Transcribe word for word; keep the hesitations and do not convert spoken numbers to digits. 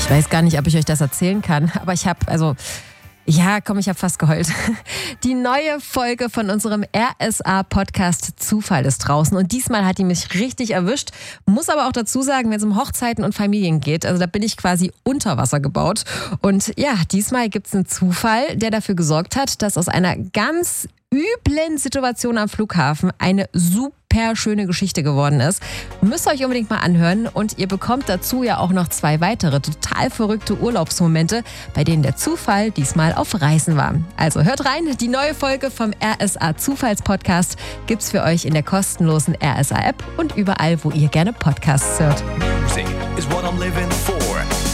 Ich weiß gar nicht, ob ich euch das erzählen kann, aber ich habe, also, ja, komm, ich habe fast geheult. Die neue Folge von unserem R S A-Podcast Zufall ist draußen und diesmal hat die mich richtig erwischt. Muss aber auch dazu sagen, wenn es um Hochzeiten und Familien geht, also da bin ich quasi unter Wasser gebaut. Und ja, diesmal gibt es einen Zufall, der dafür gesorgt hat, dass aus einer ganz üblen Situation am Flughafen eine super schöne Geschichte geworden ist. Müsst ihr euch unbedingt mal anhören und ihr bekommt dazu ja auch noch zwei weitere total verrückte Urlaubsmomente, bei denen der Zufall diesmal auf Reisen war. Also hört rein, die neue Folge vom R S A Zufallspodcast gibt's für euch in der kostenlosen R S A App und überall, wo ihr gerne Podcasts hört. Music is what I'm living for.